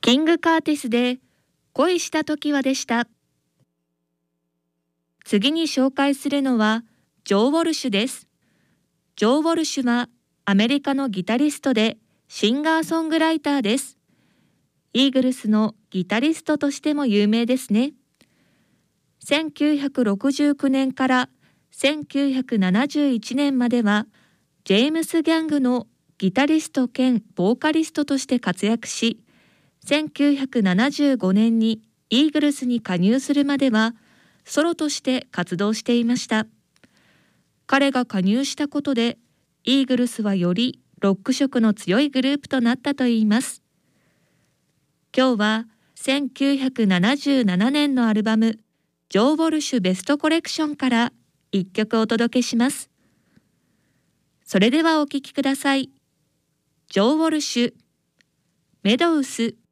キング・カーティスで恋した時はでした。次に紹介するのはジョー・ウォルシュです。ジョー・ウォルシュはアメリカのギタリストでシンガーソングライターです。イーグルスのギタリストとしても有名ですね。1969年から1971年まではジェームス・ギャングのギタリスト兼ボーカリストとして活躍し、1975年にイーグルスに加入するまではソロとして活動していました。彼が加入したことでイーグルスはよりロック色の強いグループとなったといいます。今日は1977年のアルバムジョー・ウォルシュベストコレクションから一曲お届けします。それではお聴きください。ジョー・ウォルシュ、メドウス。